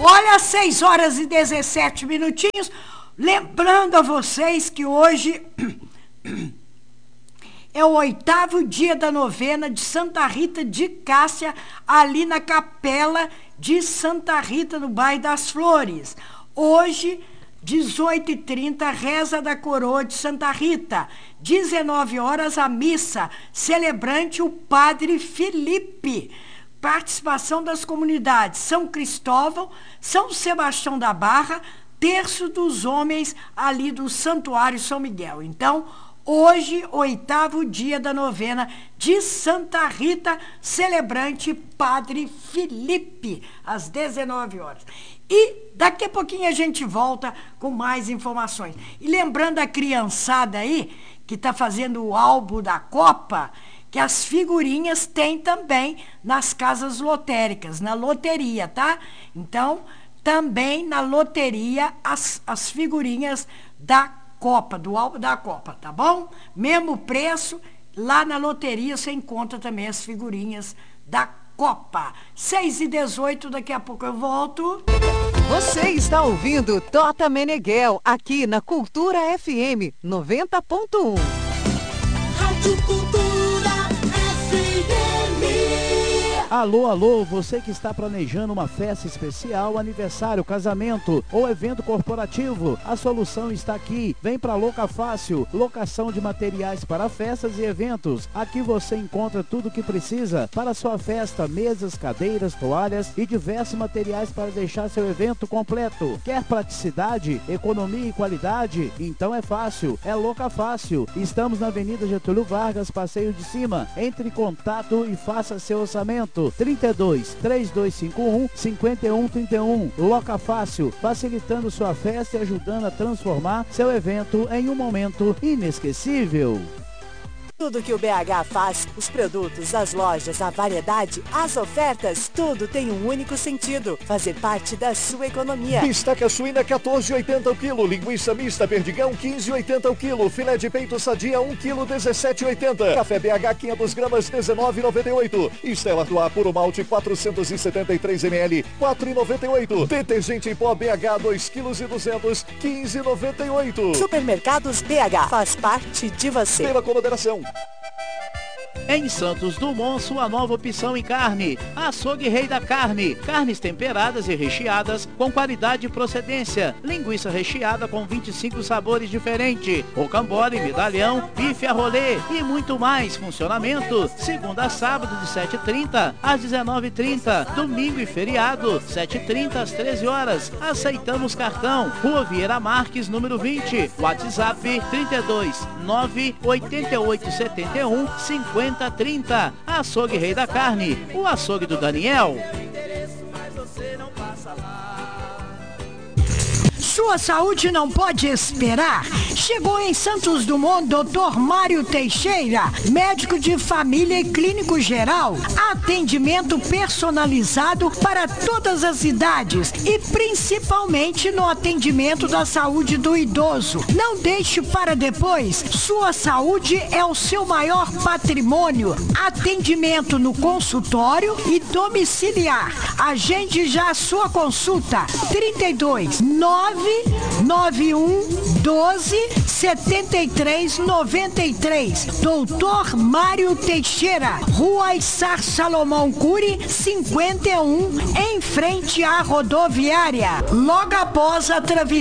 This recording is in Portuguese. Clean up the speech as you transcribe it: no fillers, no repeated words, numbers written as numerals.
Olha, 6 horas e 17 minutinhos. Lembrando a vocês que hoje é o 8º dia da novena de Santa Rita de Cássia, ali na Capela de Santa Rita, no bairro das Flores. Hoje, 18h30, reza da coroa de Santa Rita. 19 horas, a missa, celebrante o Padre Felipe. Participação das comunidades São Cristóvão, São Sebastião da Barra, Terço dos Homens, ali do Santuário São Miguel. Então, hoje, 8º dia da novena de Santa Rita, celebrante Padre Felipe, às 19 horas. E daqui a pouquinho a gente volta com mais informações. E lembrando a criançada aí, que está fazendo o álbum da Copa, que as figurinhas tem também nas casas lotéricas, na loteria, tá? Então, também na loteria, as figurinhas da Copa, do álbum da Copa, tá bom? Mesmo preço, lá na loteria você encontra também as figurinhas da Copa. 6h18, daqui a pouco eu volto. Você está ouvindo Tota Meneghel, aqui na Cultura FM 90.1. Rádio Cultura FM. Alô, alô, você que está planejando uma festa especial, aniversário, casamento ou evento corporativo, a solução está aqui. Vem para Loca Fácil, locação de materiais para festas e eventos. Aqui você encontra tudo o que precisa para sua festa, mesas, cadeiras, toalhas e diversos materiais para deixar seu evento completo. Quer praticidade, economia e qualidade? Então é fácil, é Loca Fácil. Estamos na Avenida Getúlio Vargas, Passeio de Cima. Entre em contato e faça seu orçamento. 32-3251-5131. Loca Fácil, facilitando sua festa e ajudando a transformar seu evento em um momento inesquecível. Tudo que o BH faz, os produtos, as lojas, a variedade, as ofertas, tudo tem um único sentido: fazer parte da sua economia. Bisteca suína 14,80 o quilo, linguiça mista perdigão 15,80 o quilo, filé de peito sadia 1 quilo 17,80, café BH 500 gramas 19,98, Stella Artois puro malte 473 ml 4,98, detergente em pó BH 2 quilos e 200 15,98. Supermercados BH, faz parte de você. Pela moderação. Em Santos Dumont, sua nova opção em carne. Açougue Rei da Carne. Carnes temperadas e recheadas com qualidade e procedência. Linguiça recheada com 25 sabores diferentes. Rocambole, medalhão, bife a rolê e muito mais. Funcionamento segunda a sábado de 7h30 às 19h30. Domingo e feriado, 7h30 às 13 horas. Aceitamos cartão. Rua Vieira Marques, número 20. WhatsApp 32 98871 5030. Açougue Rei da Carne, o açougue do Daniel. Sua saúde não pode esperar. Chegou em Santos Dumont Dr. Mário Teixeira, médico de família e clínico geral. Atendimento personalizado para todas as idades e principalmente no atendimento da saúde do idoso. Não deixe para depois. Sua saúde é o seu maior patrimônio. Atendimento no consultório e domiciliar. Agende já a sua consulta. 32 991 12 73 93. Doutor Mário Teixeira, Rua Issar Salomão Cury, 51, em frente à rodoviária. Logo após a travessia